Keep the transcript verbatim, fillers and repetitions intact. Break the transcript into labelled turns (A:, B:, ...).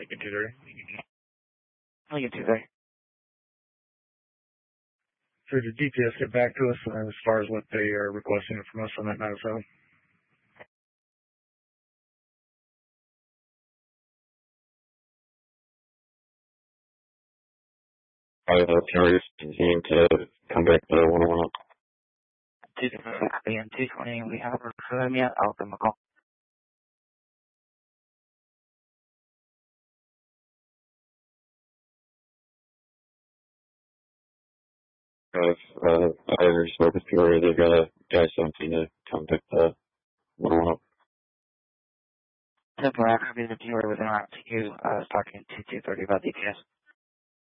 A: Lincoln two thirty.
B: Lincoln two thirty.
A: So did D P S get back to us as far as what they are requesting from us on that nine oh seven?
C: I have a carriers continuing to come back to one oh one.
B: two twenty and two twenty, we haven't heard from them yet. I'll give them a call.
C: I've, uh, I already spoke with Peoria. They've got a guy seventeen to contact the one oh one.
B: Temporary, I'll be the viewer with an R T U. I was talking to two thirty about D P S.